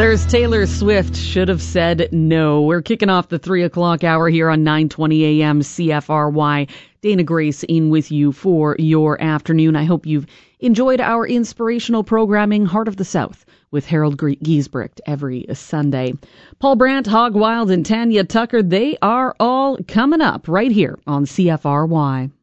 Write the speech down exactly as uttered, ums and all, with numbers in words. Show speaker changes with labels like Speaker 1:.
Speaker 1: There's Taylor Swift, should have said no. We're kicking off the three o'clock hour here on nine twenty a.m. C F R Y. Dana Grace in with you for your afternoon. I hope you've enjoyed our inspirational programming, Heart of the South, with Harold Giesbrecht every Sunday. Paul Brandt, Hog Wild, and Tanya Tucker, they are all coming up right here on C F R Y.